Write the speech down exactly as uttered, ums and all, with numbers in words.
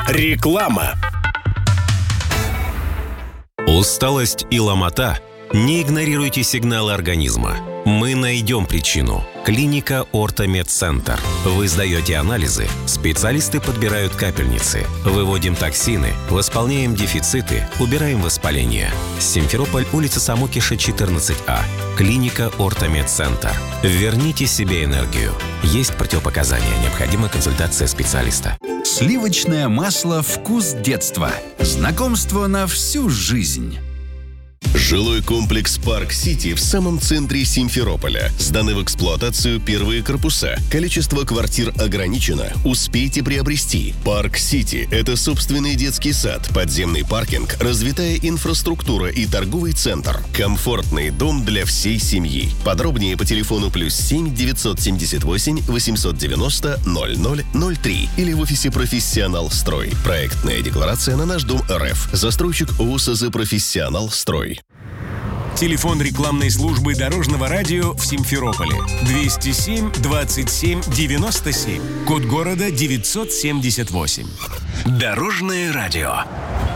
Реклама. Усталость и ломота? Не игнорируйте сигналы организма. Мы найдем причину. Клиника Ортомедцентр. Вы сдаете анализы, специалисты подбирают капельницы, выводим токсины, восполняем дефициты, убираем воспаление. Симферополь, улица Самокиша, четырнадцать А. Клиника Ортомедцентр. Верните себе энергию. Есть противопоказания. Необходима консультация специалиста. Сливочное масло «Вкус детства». Знакомство на всю жизнь. Жилой комплекс «Парк-Сити» в самом центре Симферополя. Сданы в эксплуатацию первые корпуса. Количество квартир ограничено. Успейте приобрести. «Парк-Сити» — это собственный детский сад, подземный паркинг, развитая инфраструктура и торговый центр. Комфортный дом для всей семьи. Подробнее по телефону плюс семь девятьсот семьдесят восемь восемьсот девяносто ноль ноль ноль три или в офисе «Профессионал Строй». Проектная декларация на наш дом РФ. Застройщик ООО СЗ «Профессионал Строй». Телефон рекламной службы Дорожного радио в Симферополе. двести семь двадцать семь девяносто семь. Код города девятьсот семьдесят восемь. Дорожное радио.